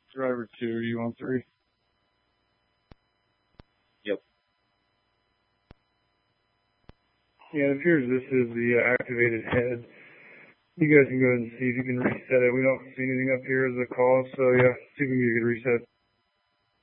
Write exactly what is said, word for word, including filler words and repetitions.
Driver two, you on three? Yep. Yeah, it appears this is the uh, activated head. You guys can go ahead and see if you can reset it. We don't see anything up here as a call, so yeah, see if we can get a reset.